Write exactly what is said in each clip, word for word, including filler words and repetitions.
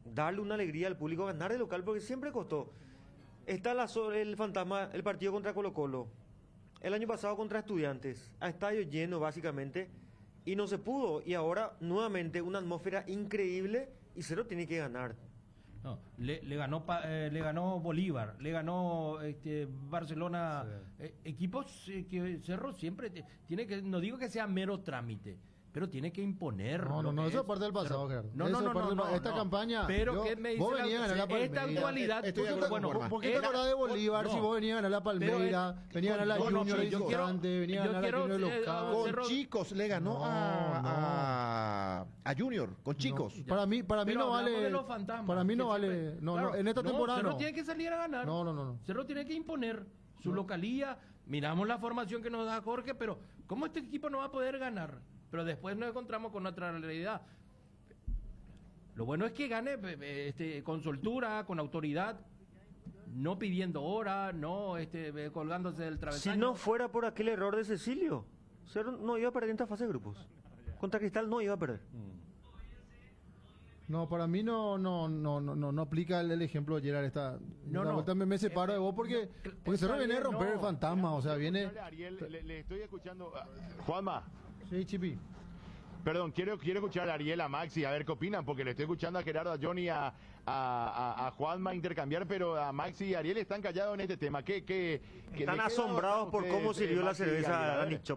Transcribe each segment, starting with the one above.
darle una alegría al público, ganar de local, porque siempre costó. Está la, so- el fantasma, el partido contra Colo-Colo, el año pasado contra Estudiantes, a estadio lleno básicamente, y no se pudo. Y ahora nuevamente una atmósfera increíble y Cerro tiene que ganar. No, le, le ganó pa- eh, le ganó Bolívar, le ganó este, Barcelona, Sí. eh, equipos eh, que Cerro siempre te- tiene que, no digo que sea mero trámite, pero tiene que imponer. No, no, lo no, que eso es es. parte del pasado, Pero- Gerardo. No, Eso no, es no, parte no, del no, pa- esta no. campaña, Pero yo- ¿qué me vos dice venías a ganar la esta Palmeiras. actualidad? Estoy de ¿Por qué acuerdo te- con bueno, Juanma. ¿Por qué te era- acordás de Bolívar no. si vos venías a ganar la Palmeira, Pero es- venías a ganar la no, no, Junior sí, de yo quiero- visitante, venías a yo ganar la quiero, Junior eh, local? Con Cerro- chicos le ganó No, a, no. a, a Junior, con chicos. No, para mí, para mí Pero no hablamos vale. de los fantasmas, Para mí no que vale. siempre- No, claro, no, en esta no, temporada Cerro no. tiene que salir a ganar. No, no, no, no. Cerro tiene que imponer su localía. Miramos la formación que nos da Jorge, pero ¿cómo este equipo no va a poder ganar? Pero después nos encontramos con otra realidad. Lo bueno es que gane eh, este, con soltura, con autoridad, no pidiendo hora, no este, eh, colgándose del Si travesaño. no fuera por aquel error de Cecilio, Cerro no iba a perder en esta fase de grupos. Contra Cristal no iba a perder. No, para mí no, no, no, no, no, no aplica el, el ejemplo de Gerard. Esta, No, esta no. vuelta me, me separo Eh, de vos porque, eh, porque Cerro está viene a bien, romper no. el fantasma, o sea, viene. Ariel, le, le estoy escuchando. ah, Juanma, Sí, Chipi. perdón, quiero, quiero escuchar a Ariel, a Maxi, a ver qué opinan, porque le estoy escuchando a Gerardo, a Johnny, a, a, a- a Juanma intercambiar, pero a Maxi y Ariel están callados en este tema. ¿Qué, qué, qué- Están de qué asombrados lado por están cómo ustedes, sirvió eh, la Maxi y Ariel? cerveza A a ver. Dani Chop.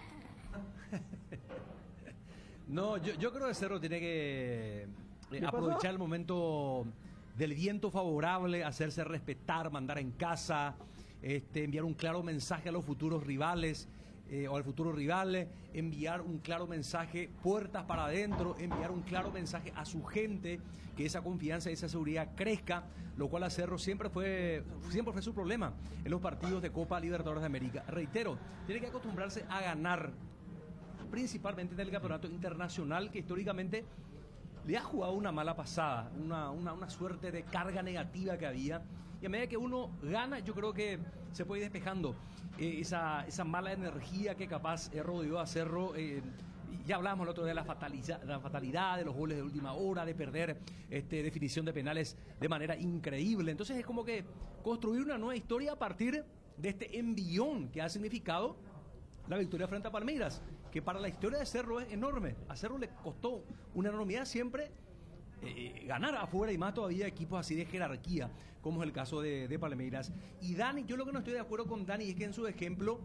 No, yo, yo creo que Cerro tiene que eh, aprovechar el momento del viento favorable, hacerse respetar, mandar en casa, este, enviar un claro mensaje a los futuros rivales eh, o al futuro rival, enviar un claro mensaje puertas para adentro, enviar un claro mensaje a su gente, que esa confianza y esa seguridad crezca, lo cual a Cerro siempre fue, siempre fue su problema en los partidos de Copa Libertadores de América. Reitero, tiene que acostumbrarse a ganar, principalmente en el campeonato internacional, que históricamente le ha jugado una mala pasada, una, una, una suerte de carga negativa que había. Y a medida que uno gana, yo creo que se puede ir despejando eh, esa, esa mala energía que capaz eh, rodeó a Cerro. Eh, ya hablábamos el otro día de la fatalidad, la fatalidad, de los goles de última hora, de perder este, definición de penales de manera increíble. Entonces es como que construir una nueva historia a partir de este envión que ha significado la victoria frente a Palmeiras, que para la historia de Cerro es enorme. A Cerro le costó una enormidad siempre eh, ganar afuera, y más todavía equipos así de jerarquía, como es el caso de, de Palmeiras. Y Dani, yo lo que no estoy de acuerdo con Dani es que en su ejemplo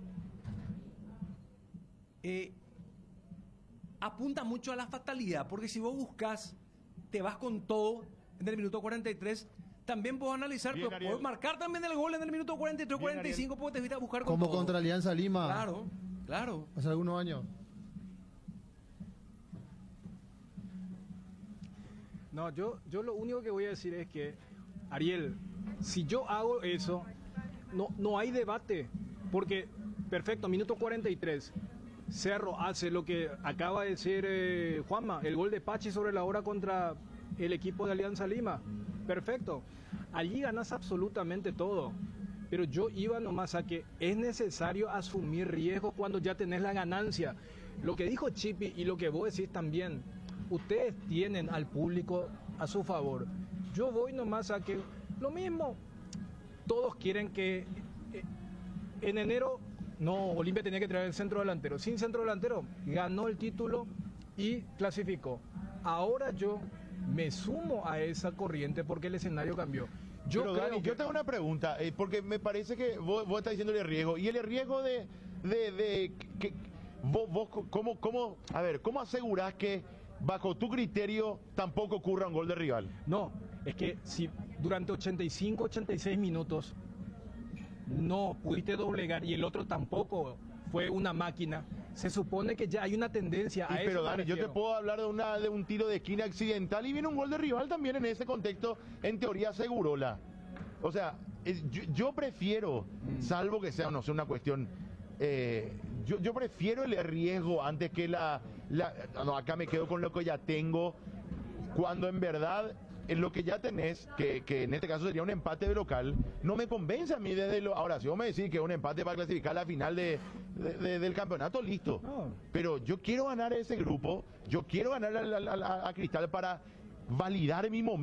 eh, apunta mucho a la fatalidad, porque si vos buscas, te vas con todo en el minuto cuarenta y tres. También puedo analizar, Bien, pero Ariel. puedo marcar también el gol en el minuto cuarenta y tres, Bien, cuarenta y cinco, porque te fuiste a buscar con Como todo. contra Alianza Lima Claro, claro. hace algunos años. No, yo, yo lo único que voy a decir es que, Ariel, si yo hago eso, no, no hay debate. Porque, perfecto, minuto cuarenta y tres, Cerro hace lo que acaba de decir eh, Juanma, el gol de Pachi sobre la hora contra el equipo de Alianza Lima. Perfecto. Allí ganas absolutamente todo. Pero yo iba nomás a que es necesario asumir riesgos cuando ya tenés la ganancia. Lo que dijo Chipi y lo que vos decís también, ustedes tienen al público a su favor. Yo voy nomás a que lo mismo. Todos quieren que eh, en enero, no, Olimpia tenía que traer el centro delantero. Sin centro delantero, ganó el título y clasificó. Ahora yo me sumo a esa corriente porque el escenario cambió. Yo Pero creo Dani, que- yo tengo una pregunta, eh, porque me parece que vos, vos estás diciendo el riesgo. Y el riesgo de, de, de que vos, vos cómo, cómo, a ver, ¿cómo asegurás que bajo tu criterio tampoco ocurra un gol de rival? No, es que si durante ochenta y cinco, ochenta y seis minutos no pudiste doblegar y el otro tampoco fue una máquina, se supone que ya hay una tendencia a Y eso. pero me Dani, yo te refiero. puedo hablar de una de un tiro de esquina accidental y viene un gol de rival también en ese contexto, en teoría Segurola. O sea, es- yo, yo prefiero, salvo que sea, no sé, una cuestión, eh, yo, yo prefiero el riesgo antes que la, la... No, acá me quedo con lo que ya tengo, cuando en verdad en lo que ya tenés, que, que en este caso sería un empate de local, no me convence a mí desde lo... Ahora, si vos me decís que es un empate para clasificar la final de, de- de- del campeonato, listo. No. Pero yo quiero ganar ese grupo, yo quiero ganar a, a- a- a Cristal para validar mi momento.